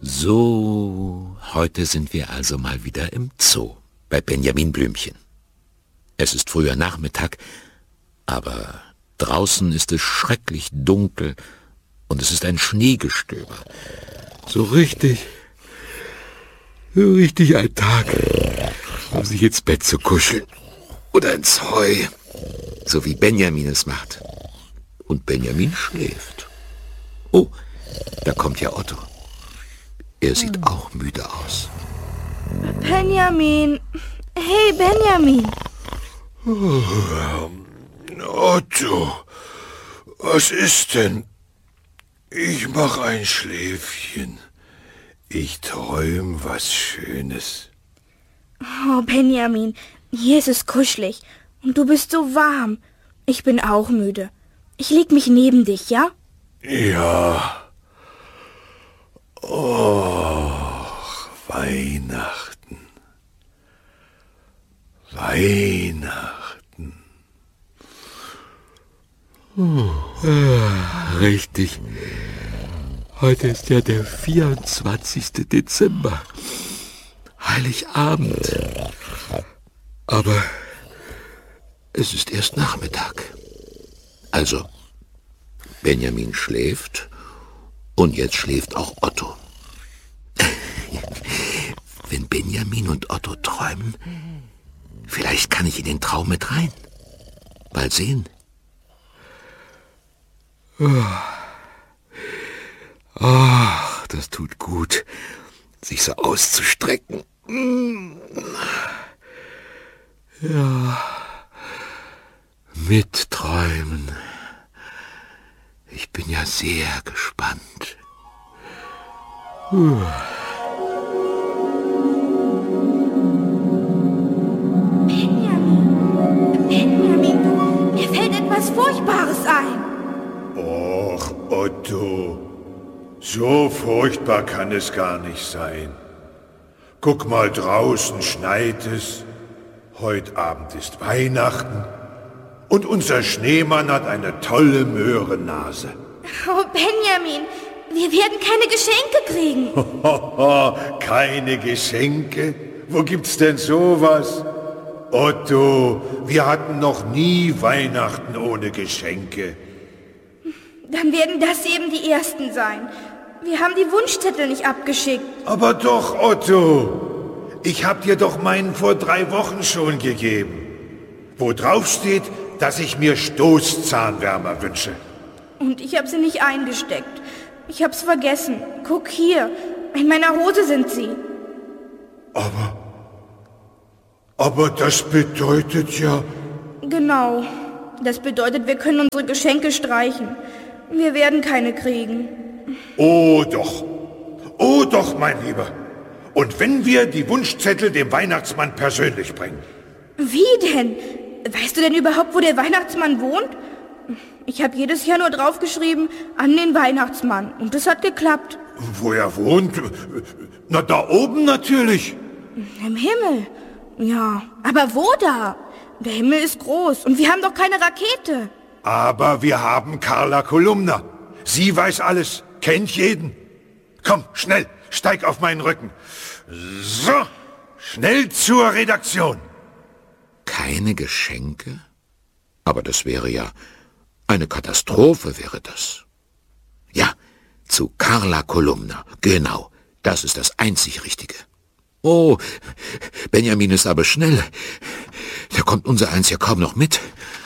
So, heute sind wir also mal wieder im Zoo, bei Benjamin Blümchen. Es ist früher Nachmittag, aber draußen ist es schrecklich dunkel und es ist ein Schneegestöber. So richtig ein Tag, um sich ins Bett zu kuscheln oder ins Heu, so wie Benjamin es macht. Und Benjamin schläft. Oh, da kommt ja Otto. Er sieht auch müde aus. Benjamin! Hey, Benjamin! Otto, was ist denn? Ich mach ein Schläfchen. Ich träum was Schönes. Oh, Benjamin, hier ist es kuschelig und du bist so warm. Ich bin auch müde. Ich leg mich neben dich, ja? Ja. Oh, Weihnachten. Richtig. Heute ist ja der 24. Dezember. Heiligabend. Aber es ist erst Nachmittag. Also, Benjamin schläft und jetzt schläft auch Otto. Wenn Benjamin und Otto träumen, vielleicht kann ich in den Traum mit rein. Mal sehen. Ach, das tut gut, sich so auszustrecken. Ja, mitträumen. Ich bin ja sehr gespannt. Benjamin, mir fällt etwas Furchtbares ein. Och, Otto, so furchtbar kann es gar nicht sein. Guck mal, draußen schneit es. Heute Abend ist Weihnachten. Und unser Schneemann hat eine tolle Möhrennase. Oh, Benjamin, wir werden keine Geschenke kriegen. Keine Geschenke? Wo gibt's denn sowas? Otto, wir hatten noch nie Weihnachten ohne Geschenke. Dann werden das eben die ersten sein. Wir haben die Wunschzettel nicht abgeschickt. Aber doch, Otto. Ich hab dir doch meinen vor 3 Wochen schon gegeben. Wo drauf steht, dass ich mir Stoßzahnwärmer wünsche. Und ich habe sie nicht eingesteckt. Ich hab's vergessen. Guck hier. In meiner Hose sind sie. Aber das bedeutet ja... Genau. Das bedeutet, wir können unsere Geschenke streichen. Wir werden keine kriegen. Oh doch, mein Lieber. Und wenn wir die Wunschzettel dem Weihnachtsmann persönlich bringen? Wie denn? Weißt du denn überhaupt, wo der Weihnachtsmann wohnt? Ich habe jedes Jahr nur draufgeschrieben, an den Weihnachtsmann. Und das hat geklappt. Wo er wohnt? Na, da oben natürlich. Im Himmel. Ja, aber wo da? Der Himmel ist groß und wir haben doch keine Rakete. Aber wir haben Carla Kolumna. Sie weiß alles, kennt jeden. Komm, schnell, steig auf meinen Rücken. So, schnell zur Redaktion. Keine Geschenke? Aber das wäre ja... Eine Katastrophe wäre das. Ja, zu Carla Kolumna. Genau, das ist das einzig Richtige. Oh, Benjamin ist aber schnell. Da kommt unsereins ja kaum noch mit.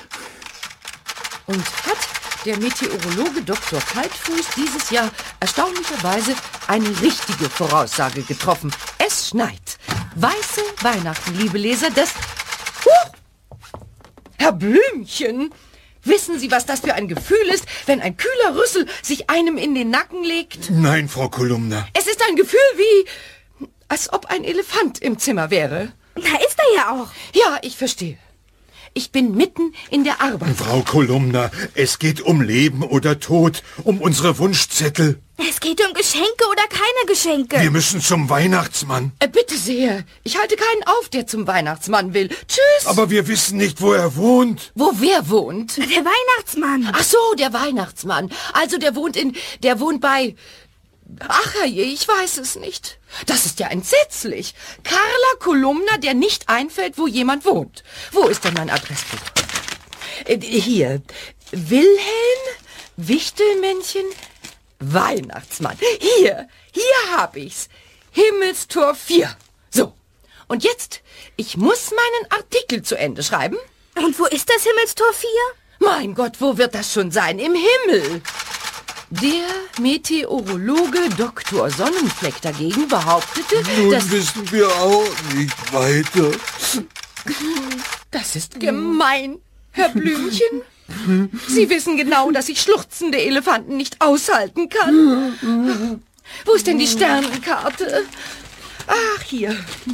Und hat der Meteorologe Dr. Kaltfuß dieses Jahr erstaunlicherweise eine richtige Voraussage getroffen. Es schneit. Weiße Weihnachten, liebe Leser, des... Huch! Herr Blümchen, wissen Sie, was das für ein Gefühl ist, wenn ein kühler Rüssel sich einem in den Nacken legt? Nein, Frau Kolumna. Es ist ein Gefühl wie, als ob ein Elefant im Zimmer wäre. Da ist er ja auch. Ja, ich verstehe. Ich bin mitten in der Arbeit. Frau Kolumna, es geht um Leben oder Tod, um unsere Wunschzettel. Es geht um Geschenke oder keine Geschenke. Wir müssen zum Weihnachtsmann. Bitte sehr. Ich halte keinen auf, der zum Weihnachtsmann will. Tschüss. Aber wir wissen nicht, wo er wohnt. Wo wer wohnt? Der Weihnachtsmann. Ach so, der Weihnachtsmann. Also der wohnt bei Ach herrje, ich weiß es nicht. Das ist ja entsetzlich. Carla Kolumna, der nicht einfällt, wo jemand wohnt. Wo ist denn mein Adressbuch? Hier. Wilhelm, Wichtelmännchen, Weihnachtsmann. Hier hab ich's. Himmelstor 4. So. Und jetzt, ich muss meinen Artikel zu Ende schreiben. Und wo ist das Himmelstor 4? Mein Gott, wo wird das schon sein? Im Himmel. Der Meteorologe Dr. Sonnenfleck dagegen behauptete, dass... Nun wissen wir auch nicht weiter. Das ist gemein, Herr Blümchen. Sie wissen genau, dass ich schluchzende Elefanten nicht aushalten kann. Wo ist denn die Sternenkarte? Ach, hier.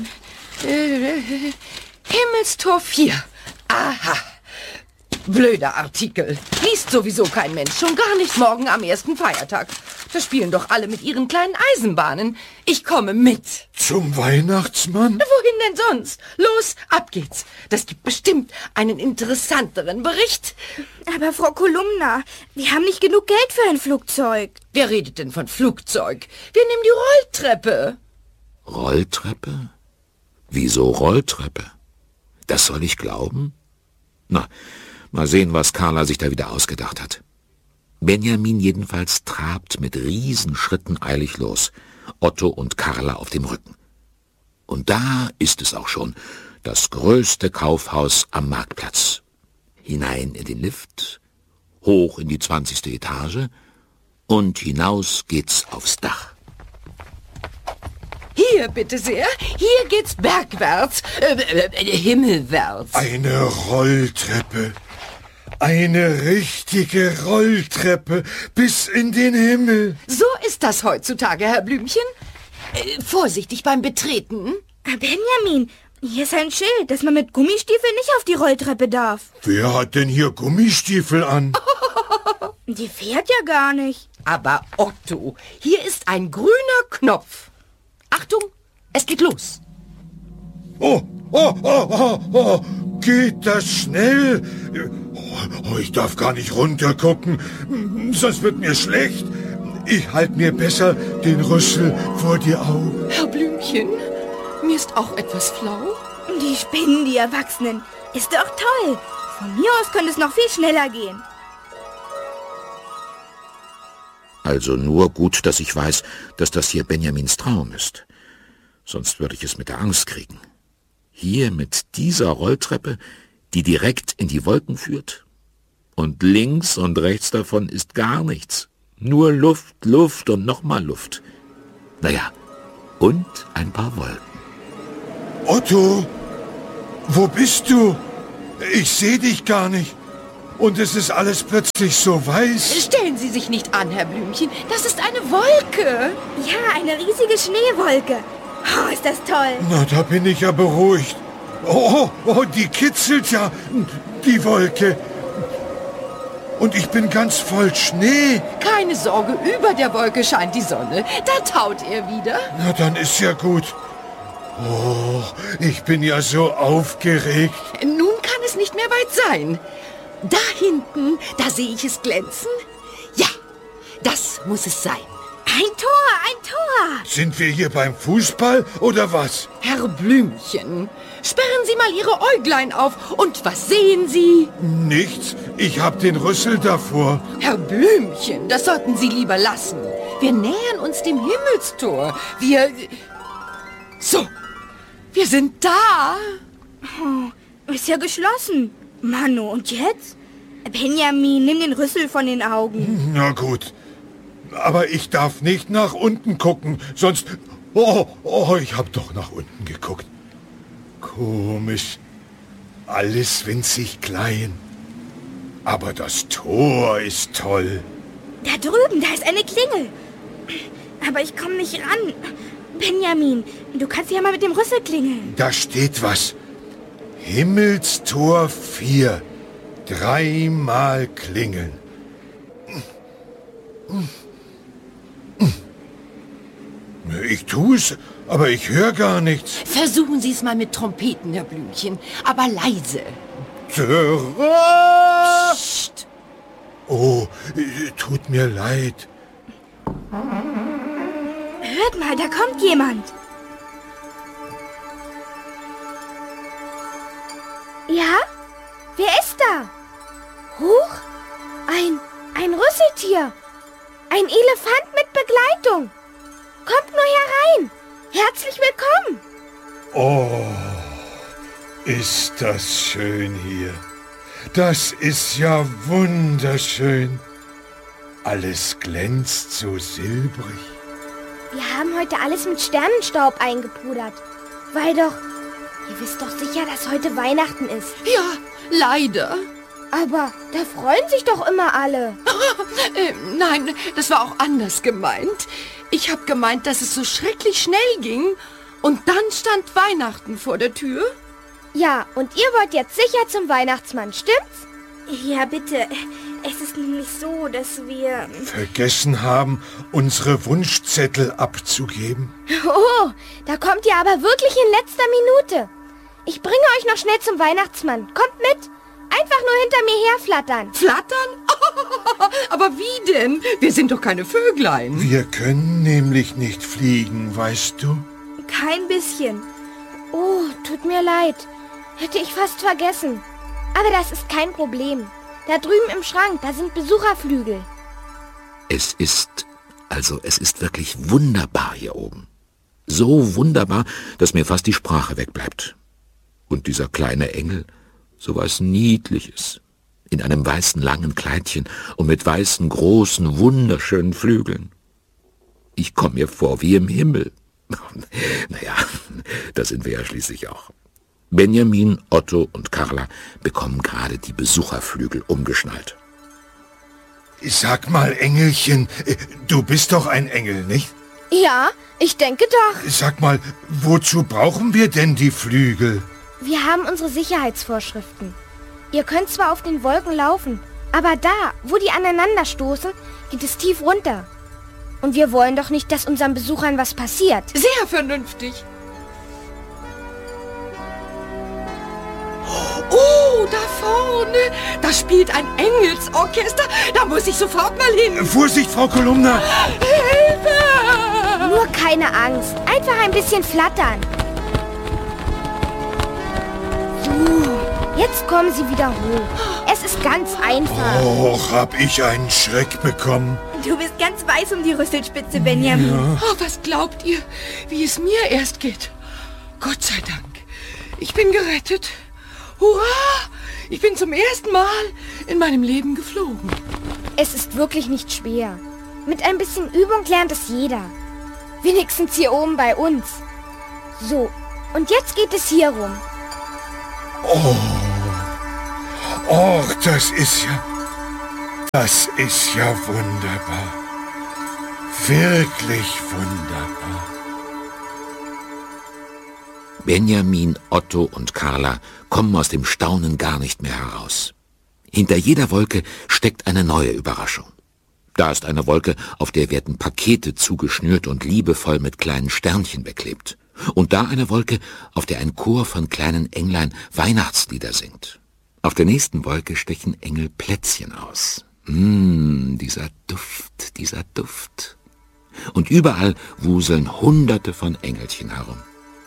Himmelstor 4. Aha. Blöder Artikel. Liest sowieso kein Mensch, schon gar nicht morgen am ersten Feiertag. Da spielen doch alle mit ihren kleinen Eisenbahnen. Ich komme mit. Zum Weihnachtsmann? Wohin denn sonst? Los, ab geht's. Das gibt bestimmt einen interessanteren Bericht. Aber Frau Kolumna, wir haben nicht genug Geld für ein Flugzeug. Wer redet denn von Flugzeug? Wir nehmen die Rolltreppe. Rolltreppe? Wieso Rolltreppe? Das soll ich glauben? Na, mal sehen, was Carla sich da wieder ausgedacht hat. Benjamin jedenfalls trabt mit Riesenschritten eilig los, Otto und Carla auf dem Rücken. Und da ist es auch schon, das größte Kaufhaus am Marktplatz. Hinein in den Lift, hoch in die 20. Etage und hinaus geht's aufs Dach. Hier, bitte sehr. Hier geht's bergwärts, himmelwärts. Eine Rolltreppe. Eine richtige Rolltreppe bis in den Himmel. So ist das heutzutage, Herr Blümchen. Vorsichtig beim Betreten. Benjamin, hier ist ein Schild, dass man mit Gummistiefeln nicht auf die Rolltreppe darf. Wer hat denn hier Gummistiefel an? Die fährt ja gar nicht. Aber Otto, hier ist ein grüner Knopf. Achtung, es geht los. Oh, geht das schnell? Oh, ich darf gar nicht runtergucken, sonst wird mir schlecht. Ich halte mir besser den Rüssel vor die Augen. Herr Blümchen, mir ist auch etwas flau. Die spinnen, die Erwachsenen. Ist doch toll. Von mir aus könnte es noch viel schneller gehen. Also nur gut, dass ich weiß, dass das hier Benjamins Traum ist. Sonst würde ich es mit der Angst kriegen. Hier mit dieser Rolltreppe, die direkt in die Wolken führt. Und links und rechts davon ist gar nichts. Nur Luft, Luft und nochmal Luft. Naja, und ein paar Wolken. Otto, wo bist du? Ich sehe dich gar nicht. Und es ist alles plötzlich so weiß. Stellen Sie sich nicht an, Herr Blümchen. Das ist eine Wolke. Ja, eine riesige Schneewolke. Oh, ist das toll. Na, da bin ich ja beruhigt. Oh, die kitzelt ja, die Wolke. Und ich bin ganz voll Schnee. Keine Sorge, über der Wolke scheint die Sonne. Da taut er wieder. Na, dann ist ja gut. Oh, ich bin ja so aufgeregt. Nun kann es nicht mehr weit sein. Da hinten, da sehe ich es glänzen. Ja, das muss es sein. Ein Tor, ein Tor. Sind wir hier beim Fußball oder was? Herr Blümchen, sperren Sie mal Ihre Äuglein auf. Und was sehen Sie? Nichts. Ich hab den Rüssel davor. Herr Blümchen, das sollten Sie lieber lassen. Wir nähern uns dem Himmelstor. So, wir sind da. Oh, ist ja geschlossen. Manu, und jetzt? Benjamin, nimm den Rüssel von den Augen. Na gut. Aber ich darf nicht nach unten gucken, sonst... Oh, ich hab doch nach unten geguckt. Komisch. Alles winzig klein. Aber das Tor ist toll. Da drüben, da ist eine Klingel. Aber ich komme nicht ran. Benjamin, du kannst ja mal mit dem Rüssel klingeln. Da steht was. Himmelstor 4. 3-mal klingeln. Ich tue es, aber ich höre gar nichts. Versuchen Sie es mal mit Trompeten, Herr Blümchen, aber leise. Psst. Oh, tut mir leid. Hört mal, da kommt jemand. Ja? Wer ist da? Huch, ein Rüsseltier. Ein Elefant mit Begleitung. Kommt nur herein. Herzlich willkommen. Oh, ist das schön hier. Das ist ja wunderschön. Alles glänzt so silbrig. Wir haben heute alles mit Sternenstaub eingepudert. Weil doch, ihr wisst doch sicher, dass heute Weihnachten ist. Ja, leider. Aber da freuen sich doch immer alle. Nein, das war auch anders gemeint. Ich habe gemeint, dass es so schrecklich schnell ging und dann stand Weihnachten vor der Tür. Ja, und ihr wollt jetzt sicher zum Weihnachtsmann, stimmt's? Ja, bitte. Es ist nämlich so, dass wir... Vergessen haben, unsere Wunschzettel abzugeben. Oh, da kommt ihr aber wirklich in letzter Minute. Ich bringe euch noch schnell zum Weihnachtsmann. Kommt mit. Einfach nur hinter mir herflattern. Flattern? Aber wie denn? Wir sind doch keine Vöglein. Wir können nämlich nicht fliegen, weißt du? Kein bisschen. Oh, tut mir leid. Hätte ich fast vergessen. Aber das ist kein Problem. Da drüben im Schrank, da sind Besucherflügel. Es ist wirklich wunderbar hier oben. So wunderbar, dass mir fast die Sprache wegbleibt. Und dieser kleine Engel, so was Niedliches, in einem weißen langen Kleidchen und mit weißen, großen, wunderschönen Flügeln. Ich komme mir vor wie im Himmel. Naja, das sind wir ja schließlich auch. Benjamin, Otto und Carla bekommen gerade die Besucherflügel umgeschnallt. Sag mal, Engelchen, du bist doch ein Engel, nicht? Ja, ich denke doch. Sag mal, wozu brauchen wir denn die Flügel? Wir haben unsere Sicherheitsvorschriften. Ihr könnt zwar auf den Wolken laufen, aber da, wo die aneinander stoßen, geht es tief runter. Und wir wollen doch nicht, dass unseren Besuchern was passiert. Sehr vernünftig. Oh, da vorne, da spielt ein Engelsorchester. Da muss ich sofort mal hin. Vorsicht, Frau Kolumna! Hilfe! Nur keine Angst, einfach ein bisschen flattern. So, jetzt kommen Sie wieder hoch. Es ist ganz einfach. Och, hab ich einen Schreck bekommen. Du bist ganz weiß um die Rüsselspitze, Benjamin. Ja. Oh, was glaubt ihr, wie es mir erst geht? Gott sei Dank, ich bin gerettet. Hurra! Ich bin zum ersten Mal in meinem Leben geflogen. Es ist wirklich nicht schwer. Mit ein bisschen Übung lernt es jeder. Wenigstens hier oben bei uns. So, und jetzt geht es hier rum. Oh, das ist ja wunderbar. Wirklich wunderbar. Benjamin, Otto und Carla kommen aus dem Staunen gar nicht mehr heraus. Hinter jeder Wolke steckt eine neue Überraschung. Da ist eine Wolke, auf der werden Pakete zugeschnürt und liebevoll mit kleinen Sternchen beklebt. Und da eine Wolke, auf der ein Chor von kleinen Englein Weihnachtslieder singt. Auf der nächsten Wolke stechen Engel Plätzchen aus. Dieser Duft, dieser Duft. Und überall wuseln Hunderte von Engelchen herum.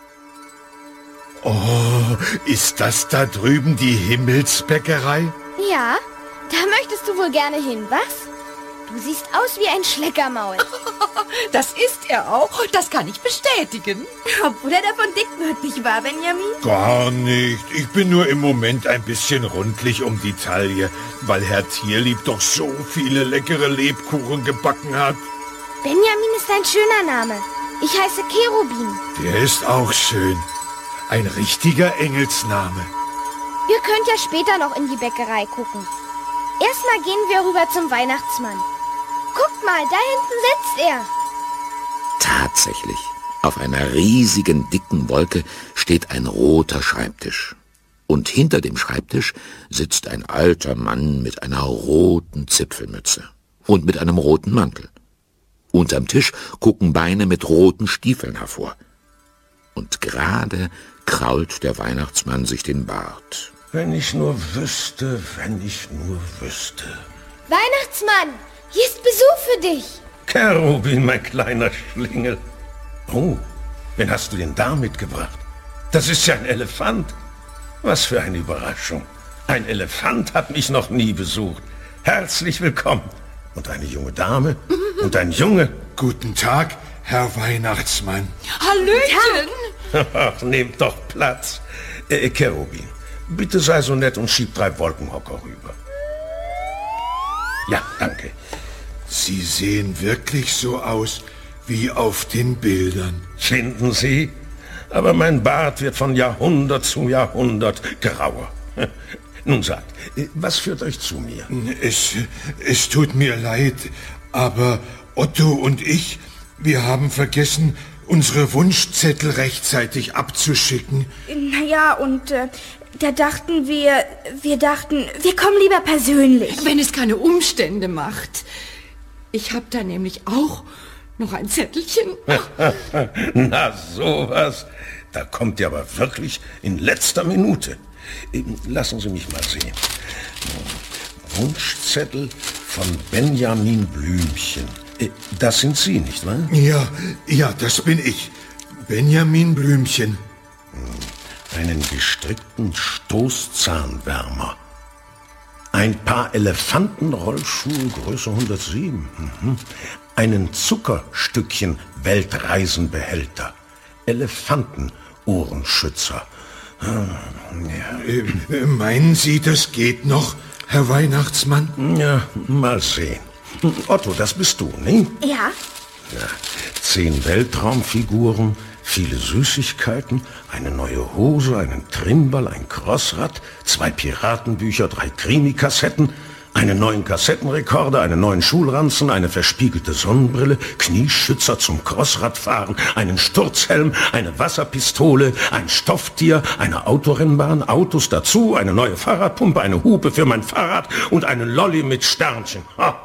Oh, ist das da drüben die Himmelsbäckerei? Ja, da möchtest du wohl gerne hin, was? Du siehst aus wie ein Schleckermaul. Das ist er auch, das kann ich bestätigen. Obwohl er davon dick wird, nicht wahr, Benjamin? Gar nicht. Ich bin nur im Moment ein bisschen rundlich um die Taille, weil Herr Tierlieb doch so viele leckere Lebkuchen gebacken hat. Benjamin ist ein schöner Name. Ich heiße Cherubin. Der ist auch schön. Ein richtiger Engelsname. Ihr könnt ja später noch in die Bäckerei gucken. Erstmal gehen wir rüber zum Weihnachtsmann. Guckt mal, da hinten sitzt er. Tatsächlich, auf einer riesigen, dicken Wolke steht ein roter Schreibtisch. Und hinter dem Schreibtisch sitzt ein alter Mann mit einer roten Zipfelmütze und mit einem roten Mantel. Unterm Tisch gucken Beine mit roten Stiefeln hervor. Und gerade krault der Weihnachtsmann sich den Bart. Wenn ich nur wüsste, wenn ich nur wüsste. Weihnachtsmann, hier ist Besuch für dich. Cherubin, mein kleiner Schlingel. Oh, wen hast du denn da mitgebracht? Das ist ja ein Elefant. Was für eine Überraschung. Ein Elefant hat mich noch nie besucht. Herzlich willkommen. Und eine junge Dame und ein Junge. Guten Tag, Herr Weihnachtsmann. Hallöchen! Ach, nehmt doch Platz. Cherubin, bitte sei so nett und schieb 3 Wolkenhocker rüber. Ja, danke. Sie sehen wirklich so aus wie auf den Bildern. Finden Sie? Aber mein Bart wird von Jahrhundert zu Jahrhundert grauer. Nun sagt, was führt euch zu mir? Es tut mir leid, aber Otto und ich, wir haben vergessen, unsere Wunschzettel rechtzeitig abzuschicken. Naja, und da dachten wir kommen lieber persönlich. Wenn es keine Umstände macht. Ich habe da nämlich auch noch ein Zettelchen. Na, sowas. Da kommt ihr aber wirklich in letzter Minute. Lassen Sie mich mal sehen. Wunschzettel von Benjamin Blümchen. Das sind Sie, nicht wahr? Ja, das bin ich. Benjamin Blümchen. Einen gestrickten Stoßzahnwärmer. Ein paar Elefantenrollschuhe, Größe 107. Einen Zuckerstückchen Weltreisenbehälter. Elefantenohrenschützer. Meinen Sie, das geht noch, Herr Weihnachtsmann? Ja, mal sehen. Otto, das bist du, ne? Ja. 10 Weltraumfiguren, viele Süßigkeiten, eine neue Hose, einen Trimmball, ein Crossrad, 2 Piratenbücher, 3 Krimi-Kassetten, einen neuen Kassettenrekorder, einen neuen Schulranzen, eine verspiegelte Sonnenbrille, Knieschützer zum Crossradfahren, einen Sturzhelm, eine Wasserpistole, ein Stofftier, eine Autorennbahn, Autos dazu, eine neue Fahrradpumpe, eine Hupe für mein Fahrrad und einen Lolli mit Sternchen.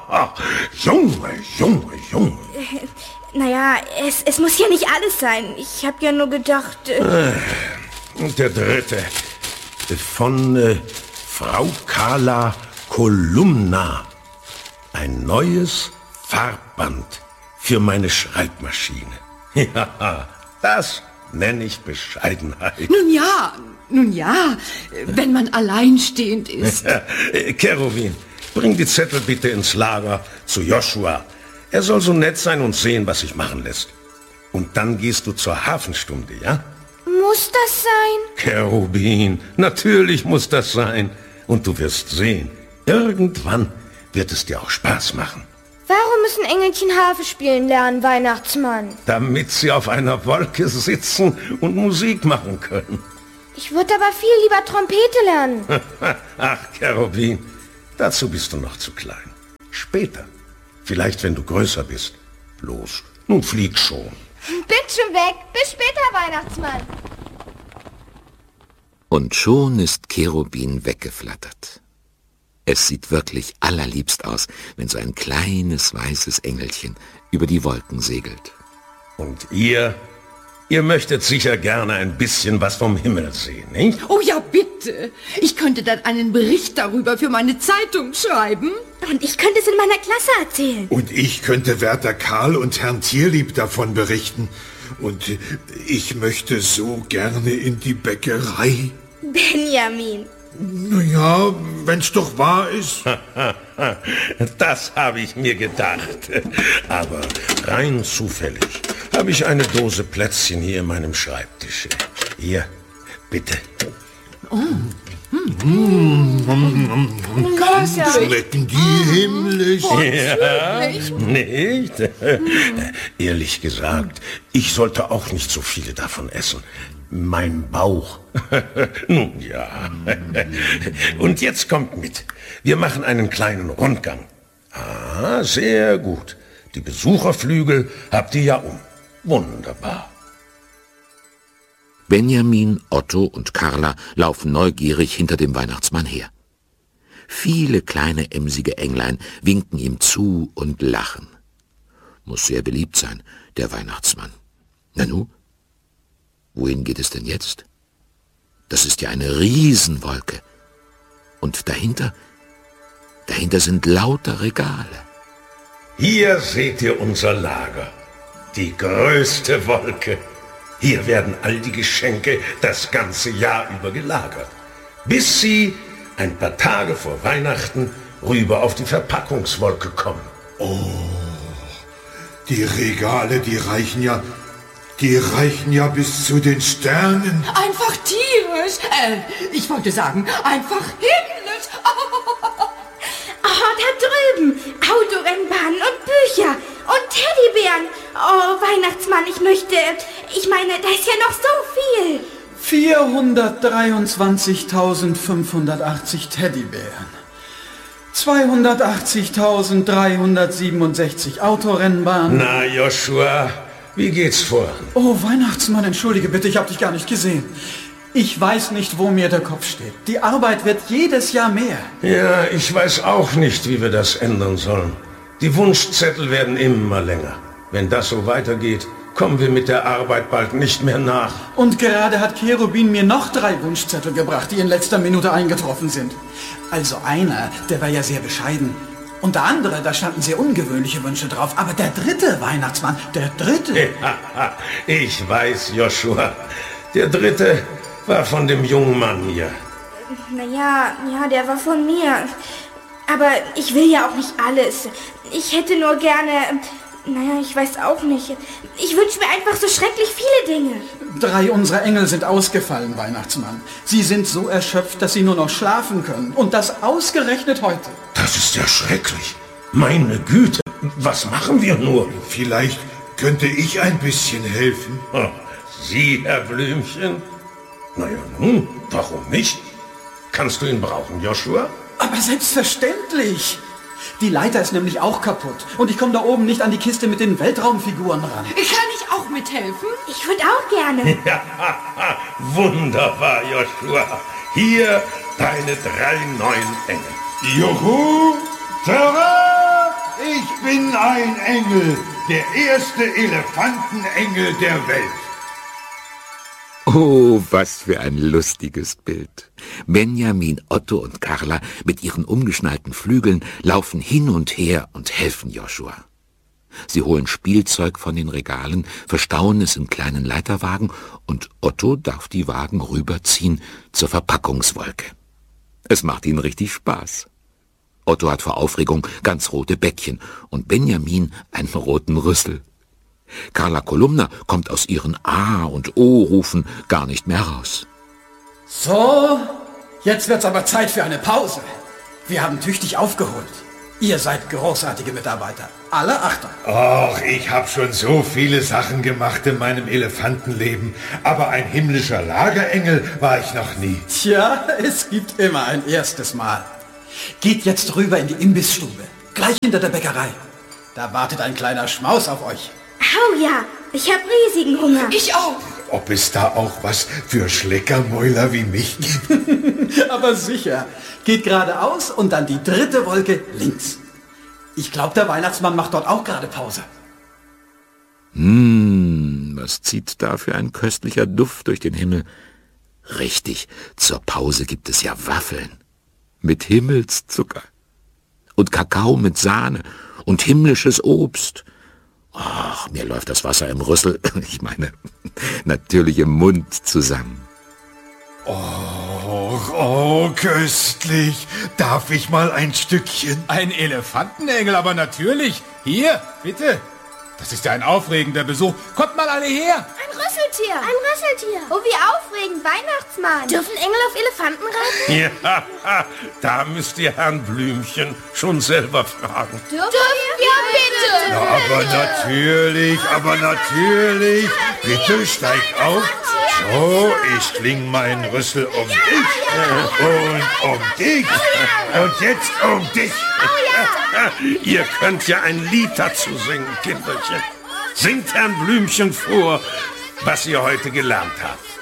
Junge. Naja, es muss ja nicht alles sein. Ich habe ja nur gedacht... Und der dritte. Von Frau Carla Kolumna. Ein neues Farbband für meine Schreibmaschine. Ja, das nenne ich Bescheidenheit. Nun ja, wenn man alleinstehend ist. Cherubin, bring die Zettel bitte ins Lager zu Joshua. Er soll so nett sein und sehen, was sich machen lässt. Und dann gehst du zur Hafenstunde, ja? Muss das sein? Cherubin, natürlich muss das sein. Und du wirst sehen, irgendwann wird es dir auch Spaß machen. Warum müssen Engelchen Harfe spielen lernen, Weihnachtsmann? Damit sie auf einer Wolke sitzen und Musik machen können. Ich würde aber viel lieber Trompete lernen. Ach, Cherubin, dazu bist du noch zu klein. Später, vielleicht wenn du größer bist. Los, nun flieg schon. Bin schon weg. Bis später, Weihnachtsmann. Und schon ist Cherubin weggeflattert. Es sieht wirklich allerliebst aus, wenn so ein kleines weißes Engelchen über die Wolken segelt. Und ihr möchtet sicher gerne ein bisschen was vom Himmel sehen, nicht? Oh ja, bitte. Ich könnte dann einen Bericht darüber für meine Zeitung schreiben. Und ich könnte es in meiner Klasse erzählen. Und ich könnte Wärter Karl und Herrn Tierlieb davon berichten. Und ich möchte so gerne in die Bäckerei. Benjamin. Naja, wenn's doch wahr ist. Das habe ich mir gedacht. Aber rein zufällig habe ich eine Dose Plätzchen hier in meinem Schreibtisch. Hier, bitte. Schmecken die himmlisch? Ja, nicht? Ehrlich gesagt, ich sollte auch nicht so viele davon essen. Mein Bauch. Nun ja. Und jetzt kommt mit. Wir machen einen kleinen Rundgang. Ah, sehr gut. Die Besucherflügel habt ihr ja um. Wunderbar. Benjamin, Otto und Carla laufen neugierig hinter dem Weihnachtsmann her. Viele kleine emsige Englein winken ihm zu und lachen. Muss sehr beliebt sein, der Weihnachtsmann. Nanu, wohin geht es denn jetzt? Das ist ja eine Riesenwolke. Und dahinter sind lauter Regale. Hier seht ihr unser Lager. Die größte Wolke. Hier werden all die Geschenke das ganze Jahr über gelagert, bis sie ein paar Tage vor Weihnachten rüber auf die Verpackungswolke kommen. Oh, die Regale, die reichen ja bis zu den Sternen. Einfach tierisch. Ich wollte sagen, einfach himmlisch. Oh, da drüben. Autorennbahnen und Bücher und Teddybären. Oh, Weihnachtsmann, ich meine, da ist ja noch so viel. 423.580 Teddybären. 280.367 Autorennbahnen. Na, Joshua, wie geht's voran? Oh, Weihnachtsmann, entschuldige bitte, ich habe dich gar nicht gesehen. Ich weiß nicht, wo mir der Kopf steht. Die Arbeit wird jedes Jahr mehr. Ja, ich weiß auch nicht, wie wir das ändern sollen. Die Wunschzettel werden immer länger. Wenn das so weitergeht, kommen wir mit der Arbeit bald nicht mehr nach. Und gerade hat Cherubin mir noch 3 Wunschzettel gebracht, die in letzter Minute eingetroffen sind. Also einer, der war ja sehr bescheiden. Und der andere, da standen sehr ungewöhnliche Wünsche drauf. Aber der dritte Weihnachtsmann, der dritte... Ich weiß, Joshua. Der dritte war von dem jungen Mann hier. Naja, der war von mir. Aber ich will ja auch nicht alles. Ich hätte nur gerne... Naja, ich weiß auch nicht. Ich wünsche mir einfach so schrecklich viele Dinge. 3 unserer Engel sind ausgefallen, Weihnachtsmann. Sie sind so erschöpft, dass sie nur noch schlafen können. Und das ausgerechnet heute. Das ist ja schrecklich. Meine Güte, was machen wir nur? Vielleicht könnte ich ein bisschen helfen. Sie, Herr Blümchen? Naja, nun, warum nicht? Kannst du ihn brauchen, Joshua? Aber selbstverständlich. Die Leiter ist nämlich auch kaputt. Und ich komme da oben nicht an die Kiste mit den Weltraumfiguren ran. Kann ich auch mithelfen? Ich würde auch gerne. Ja, wunderbar, Joshua. Hier deine 3 neuen Engel. Juhu! Tada! Ich bin ein Engel. Der erste Elefantenengel der Welt. Oh, was für ein lustiges Bild. Benjamin, Otto und Carla mit ihren umgeschnallten Flügeln laufen hin und her und helfen Joshua. Sie holen Spielzeug von den Regalen, verstauen es in kleinen Leiterwagen und Otto darf die Wagen rüberziehen zur Verpackungswolke. Es macht ihnen richtig Spaß. Otto hat vor Aufregung ganz rote Bäckchen und Benjamin einen roten Rüssel. Carla Kolumna kommt aus ihren A- und O-Rufen gar nicht mehr raus. So, jetzt wird's aber Zeit für eine Pause. Wir haben tüchtig aufgeholt. Ihr seid großartige Mitarbeiter. Alle Achtung. Och, ich habe schon so viele Sachen gemacht in meinem Elefantenleben, aber ein himmlischer Lagerengel war ich noch nie. Tja, es gibt immer ein erstes Mal. Geht jetzt rüber in die Imbissstube, gleich hinter der Bäckerei. Da wartet ein kleiner Schmaus auf euch. Oh ja, ich habe riesigen Hunger. Ich auch. Ob es da auch was für Schleckermäuler wie mich gibt? Aber sicher. Geht geradeaus und dann die 3. Wolke links. Ich glaube, der Weihnachtsmann macht dort auch gerade Pause. Was zieht da für ein köstlicher Duft durch den Himmel? Richtig, zur Pause gibt es ja Waffeln. Mit Himmelszucker. Und Kakao mit Sahne. Und himmlisches Obst. Ach, mir läuft das Wasser im Rüssel, ich meine, natürlich im Mund zusammen. Oh, köstlich. Darf ich mal ein Stückchen? Ein Elefantenengel, aber natürlich. Hier, bitte. Das ist ja ein aufregender Besuch. Kommt mal alle her. Ein Rüsseltier. Ein Rüsseltier. Oh, wie aufregend. Weihnachtsmann. Dürfen Engel auf Elefanten reiten? Ja, da müsst ihr Herrn Blümchen schon selber fragen. Dürfen wir bitte? Ja, aber natürlich. Bitte steig auf. So, ich schling meinen Rüssel um dich und um dich und jetzt um dich. Ihr könnt ja ein Lied dazu singen, Kinderchen. Singt Herrn Blümchen vor, was ihr heute gelernt habt.